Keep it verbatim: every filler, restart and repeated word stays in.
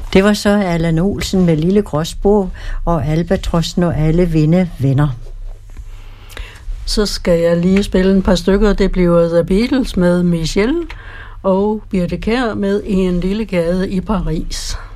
Det var så Allan Olsen med Lille Gråsbog og Albatrossen og alle vinde venner. Så skal jeg lige spille et par stykker. Det bliver The Beatles med Michelle og Birthe Kjær med I en lille gade i Paris.